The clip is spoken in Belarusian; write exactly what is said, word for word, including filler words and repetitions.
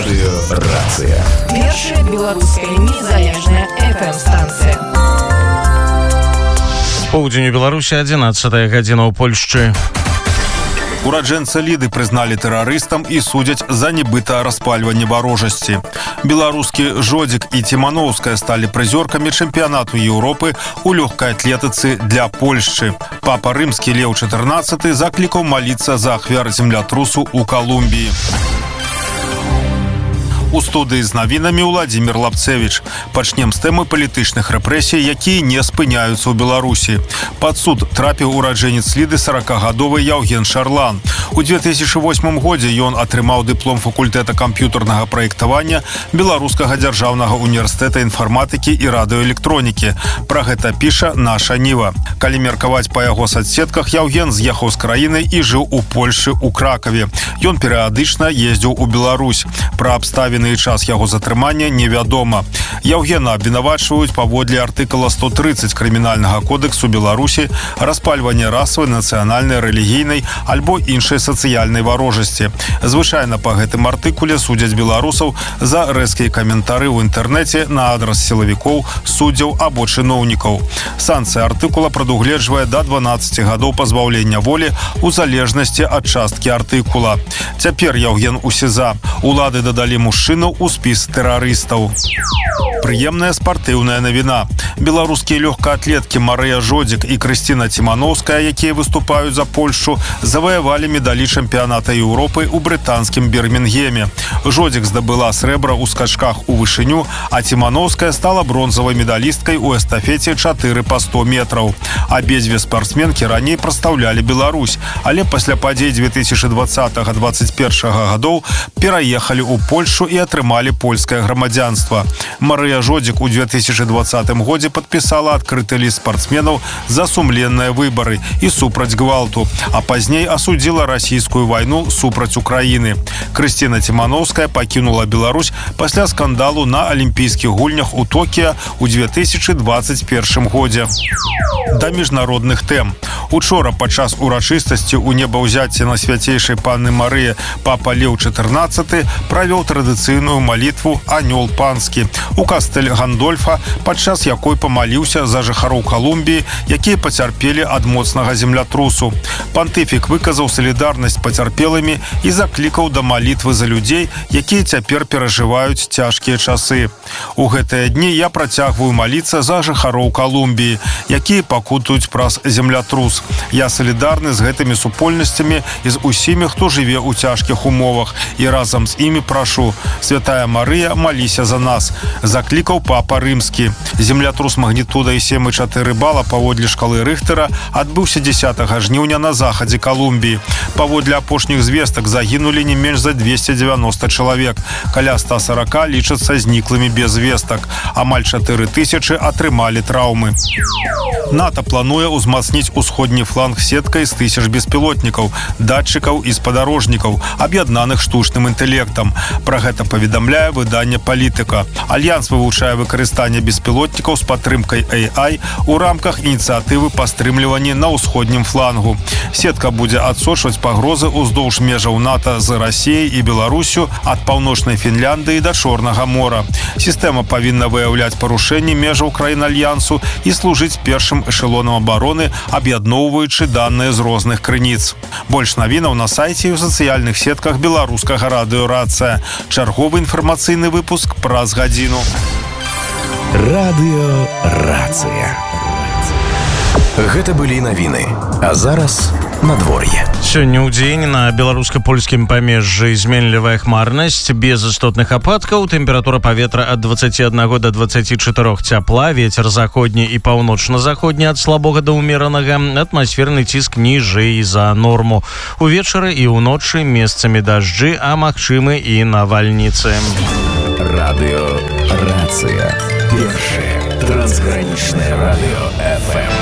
Радыёрацыя. Першая беларуская незалежная эф эм-станцыя. Поўдзень у Беларусі, адзінаццатая гадзіна ў Польшчы. Ураджэнца Ліды прызналі тэрарыстам і судзяць за нібыта распальванне варожасці. Беларускі Жодзік і Ціманоўская сталі прызёркамі чэмпіянату Еўропы ў лёгкай атлетыцы для Польшчы. Папа рымскі Леў чатырнаццаты заклікаў маліцца за ахвяр землятрусу ў Калумбіі. У студыі з навінамі Владзімір Лапцевіч. Пачнем з тэмы палітычных рэпрэсій, якія не спыняюцца ў Беларусі. Пад суд трапіў ураджэнец Ліды саракагадовы Яўген Шарлан. У две тысячы восьмым годзе ён атрымаў дыплом факультэта камп'ютарнага праектавання Беларускага дзяржаўнага універсітэта інфарматыкі і радыёэлектронікі. Пра гэта піша наша Ніва. Калі меркаваць па яго соцсетках, Яўген з'ехаў з краіны і жыў у Польшы ў Кракаве. Ён перыядычна ездзіў у Беларусь. Пра абставіны і час яго затрымання невядома. Яўгена абвінавачваюць паводле артыкула сто трыццаць крымінальнага кодексу Беларусі распальванне расавай, нацыянальнай, рэлігійнай альбо іншай сацыяльнай варожасці. Звычайна па гэтым артыкуле судзяць беларусаў за рэзкія каментары ў інтэрнэце на адрас сілавікоў, суддзяў або чыноўнікаў. Санкцыя артыкула прадугледжвае да дванаццаці гадоў пазбаўлення волі ў залежнасці ад часткі артыкула. Цяпер Яўген у СІЗА. Улады дадалі мужчыну у спіс тэрарыстаў. Прыемная спартыўная навіна. Беларускія лёгкаатлеткі Марыя Жодзік і Крысціна Ціманоўская, якія выступаюць за Польшчу, заваявалі медалі чэмпіяната Еўропы ў брытанскім Бірмінгеме. Жодзік здабыла срэбра ў скачках у вышыню, а Ціманоўская стала бронзавай медалісткай у эстафеце чатыры па сто метраў. Абедзве спартсменкі раней прадстаўлялі Беларусь, але пасля падзей две тысячы дваццатага - дваццаць першага гадоў пераехалі ў Польшу і атрымалі польскае грамадзянства. Марыя Жодзік у две тысячы дваццатым годзе падпісала адкрыты ліст спартсменаў за сумленныя выбары і супраць гвалту, а пазней асудзіла расійскую вайну супраць Украіны. Крысціна Ціманоўская пакінула Беларусь пасля скандалу на алімпійскіх гульнях у Токіа ў две тысячы дваццаць першым годзе. Да міжнародных тэм. Учора падчас урачыстасці ў небаўзяцці на свяцейшай панны Марыі папа Леў чатырнаццаты правёў традыцыйную малітву «Анёл панскі» у кастэль Гандольфа, падчас якой памаліўся за жыхароў Калумбіі, якія пацярпелі ад моцнага землятрусу. Пантыфік выказаў салідарнасць пацярпелымі і заклікаў да малітвы за людзей, якія цяпер перажываюць цяжкія часы. У гэтыя дні я працягваю маліцца за жыхароў Калумбіі, якія пакутуюць праз землятрус. Я салідарны з гэтымі супольнасцямі і з усімі, хто жыве ў цяжкіх умовах, і разам з імі прашу: Святая Марыя, маліся за нас, заклікаў папа рымскі. Землятрус магнітудай сем і чатыры бала паводле шкалы Рыхтера адбыўся дзесятага жніўня на захадзе Калумбіі. Паводле апошніх звестак загінулі не менш за двесце дзевяноста чалавек. Каля ста сорока лічацца зніклымі без вестак. Амаль чатыры тысячы атрымалі траўмы. НАТО плануе ўзмацніць усходні фланг сеткай з тысяч беспілотнікаў, датчыкаў і спадарожнікаў, аб'яднаных штучным інтэлектам. Пра гэта паведамляе выданне «Палітыка». Альянс вывучае выкарыстанне беспілотнікаў з падтрымкай эй ай у рамках ініцыятывы па стрымліванні на ўсходнім флангу. Сетка будзе адсочваць пагрозы ўздоўж межаў НАТО з Расіяй і Беларусю ад паўночнай Фінляндыі да Чорнага мора. Сістэма павінна выяўляць парушэнні межаў краін Альянсу і служыць першым эшелонам абароны, аб'ядноўваючы даныя з розных крыніц. Больш навінаў на сайце і ў сацыяльных сетках беларускага радыёрацыя. Чарговы інфармацыйны выпуск праз гадзіну. Радыёрацыя. Гэта былі навіны. А зараз надвор'е. Сёння ў дзень на беларуска-польскім памежжы зменлівая хмарнасць, без істотных ападкаў, тэмпература паветра ад дваццаці аднаго да дваццаці чатырох цяпла, вецер заходні і паўночна-заходні ад слабога да ўмеранага, атмасферны ціск ніжэй за норму. Увечары і ўночы месцамі дажджы, а магчымы і навальніцы. Радыёрацыя. Першае трансгранічнае радыё эф эм.